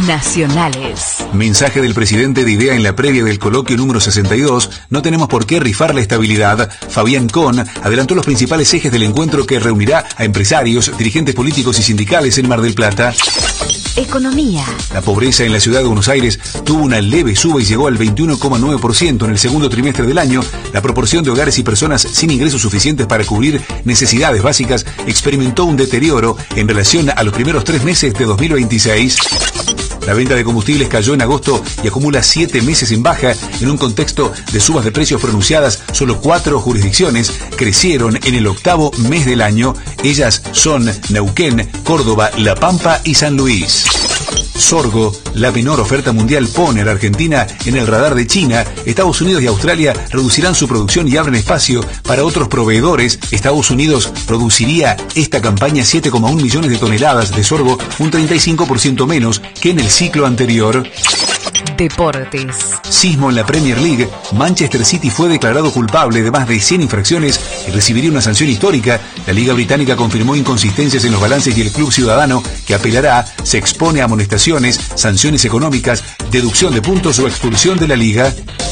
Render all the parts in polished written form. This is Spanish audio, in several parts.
nacionales. Mensaje del presidente de IDEA en la previa del coloquio número 62. No tenemos por qué rifar la estabilidad. Fabián Con adelantó los principales ejes del encuentro que reunirá a empresarios, dirigentes políticos y sindicales en Mar del Plata. Economía. La pobreza en la ciudad de Buenos Aires tuvo una leve suba y llegó al 21,9% en el segundo trimestre del año. La proporción de hogares y personas sin ingresos suficientes para cubrir necesidades básicas experimentó un deterioro en relación a los primeros 3 meses de 2026. La venta de combustibles cayó en agosto y acumula 7 meses en baja. En un contexto de subas de precios pronunciadas, solo 4 jurisdicciones crecieron en el 8º mes del año. Ellas son Neuquén, Córdoba, La Pampa y San Luis. Sorgo, la menor oferta mundial, pone a la Argentina en el radar de China. Estados Unidos y Australia reducirán su producción y abren espacio para otros proveedores. Estados Unidos produciría esta campaña 7,1 millones de toneladas de sorgo, un 35% menos que en el ciclo anterior. Deportes. Sismo en la Premier League. Manchester City fue declarado culpable de más de 100 infracciones y recibiría una sanción histórica. La Liga Británica confirmó inconsistencias en los balances y el Club Ciudadano, que apelará, se expone a amonestaciones, sanciones económicas, deducción de puntos o expulsión de la Liga.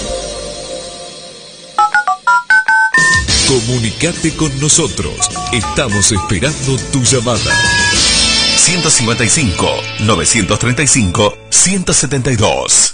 Comunicate con nosotros. Estamos esperando tu llamada. 155 935 172.